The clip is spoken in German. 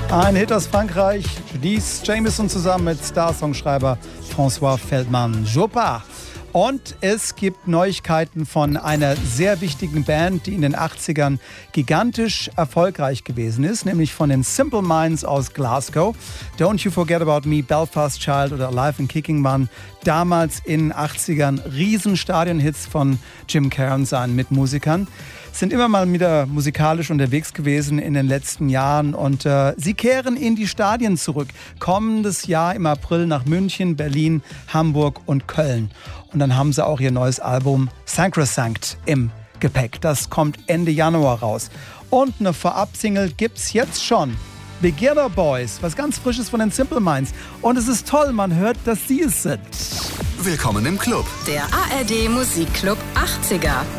Ein Hit aus Frankreich, Denise Jamison zusammen mit Star-Songschreiber François Feldman-Jopa. Und es gibt Neuigkeiten von einer sehr wichtigen Band, die in den 80ern gigantisch erfolgreich gewesen ist, nämlich von den Simple Minds aus Glasgow. Don't You Forget About Me, Belfast Child oder Alive and Kicking waren damals in den 80ern Riesenstadionhits von Jim Kerr und seinen Mitmusikern. Sind immer mal wieder musikalisch unterwegs gewesen in den letzten Jahren und sie kehren in die Stadien zurück. Kommendes Jahr im April nach München, Berlin, Hamburg und Köln. Und dann haben sie auch ihr neues Album Sacrosanct im Gepäck. Das kommt Ende Januar raus. Und eine Vorab-Single gibt's jetzt schon. Beginner Boys, was ganz Frisches von den Simple Minds. Und es ist toll, man hört, dass sie es sind. Willkommen im Club. Der ARD Musikclub 80er.